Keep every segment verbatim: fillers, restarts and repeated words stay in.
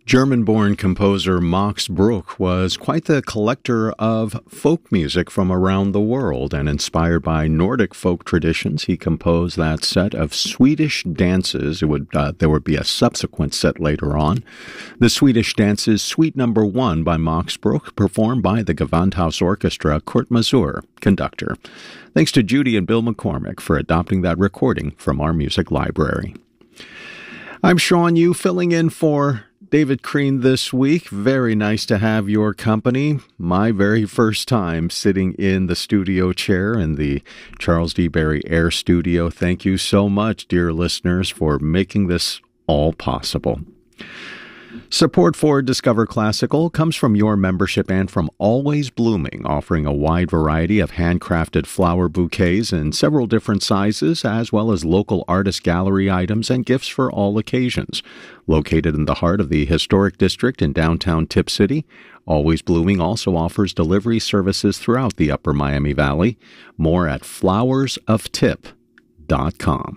German-born composer Max Bruch was quite the collector of folk music from around the world, and inspired by Nordic folk traditions, he composed that set of Swedish dances. It would uh, there would be a subsequent set later on. The Swedish dances, Suite Number One by Max Bruch, performed by the Gewandhaus Orchestra, Kurt Masur, conductor. Thanks to Judy and Bill McCormick for adopting that recording from our music library. I'm Sean Yu, filling in for David Crean this week. Very nice to have your company. My very first time sitting in the studio chair in the Charles D. Berry Air Studio. Thank you so much, dear listeners, for making this all possible. Support for Discover Classical comes from your membership and from Always Blooming, offering a wide variety of handcrafted flower bouquets in several different sizes, as well as local artist gallery items and gifts for all occasions. Located in the heart of the historic district in downtown Tip City, Always Blooming also offers delivery services throughout the Upper Miami Valley. More at flowers of tip dot com.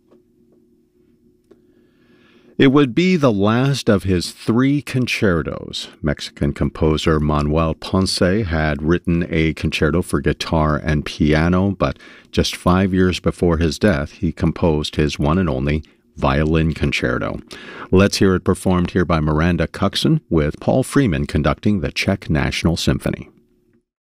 It would be the last of his three concertos. Mexican composer Manuel Ponce had written a concerto for guitar and piano, but just five years before his death, he composed his one and only violin concerto. Let's hear it performed here by Miranda Cuxon, with Paul Freeman conducting the Czech National Symphony.